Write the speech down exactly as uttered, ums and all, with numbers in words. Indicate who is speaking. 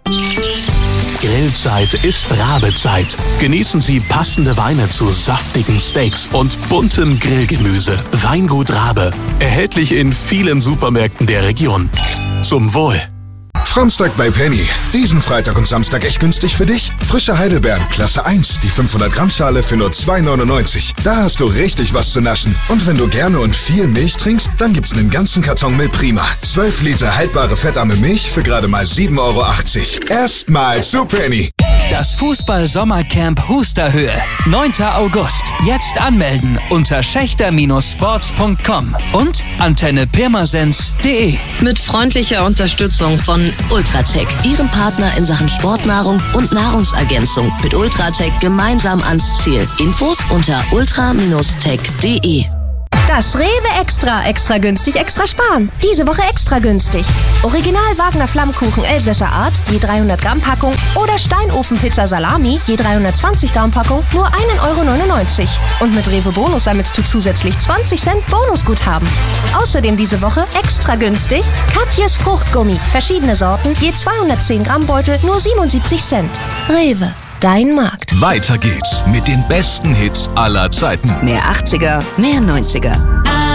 Speaker 1: Grillzeit ist Rabezeit. Genießen Sie passende Weine zu saftigen Steaks und buntem Grillgemüse. Weingut Rabe. Erhältlich in vielen Supermärkten der Region. Zum Wohl.
Speaker 2: Framstag bei Penny. Diesen Freitag und Samstag echt günstig für dich? Frische Heidelbeeren, Klasse eins, die fünfhundert Gramm Schale für nur zwei neunundneunzig. Da hast du richtig was zu naschen. Und wenn du gerne und viel Milch trinkst, dann gibt's einen ganzen Karton Milch Prima. zwölf Liter haltbare fettarme Milch für gerade mal sieben Euro achtzig. Erstmal zu Penny.
Speaker 3: Das Fußball-Sommercamp Husterhöhe. neunter August. Jetzt anmelden unter schächter Sports punkt com und antenne pirmasens punkt de.
Speaker 4: Mit freundlicher Unterstützung von Ultratec, Ihrem Partner in Sachen Sportnahrung und Nahrungsergänzung. Mit Ultratec gemeinsam ans Ziel. Infos unter ultra tech punkt de.
Speaker 5: Das Rewe Extra. Extra günstig, extra sparen. Diese Woche extra günstig. Original Wagner Flammkuchen Elsässer Art, je dreihundert Gramm Packung. Oder Steinofenpizza Salami, je dreihundertzwanzig Gramm Packung, nur ein Euro neunundneunzig. Und mit Rewe Bonus sammelst du zusätzlich zwanzig Cent Bonusguthaben. Außerdem diese Woche extra günstig Katjes Fruchtgummi. Verschiedene Sorten, je zweihundertzehn Gramm Beutel, nur siebenundsiebzig Cent. Rewe. Dein Markt.
Speaker 1: Weiter geht's mit den besten Hits aller Zeiten.
Speaker 6: Mehr achtziger, mehr neunziger.